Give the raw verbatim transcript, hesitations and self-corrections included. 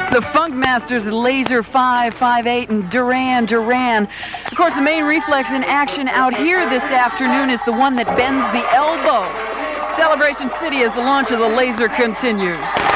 The Funk Masters, Laser five five eight, and Duran Duran. Of course, the main reflex in action out here this afternoon is the one that bends the elbow. Celebration City as the launch of the Laser continues.